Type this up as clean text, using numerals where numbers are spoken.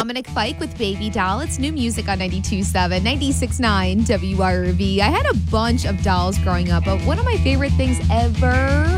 Dominic Fike with Baby Doll. It's new music on 92.7, 96.9 WRV. I had a bunch of dolls growing up, but one of my favorite things ever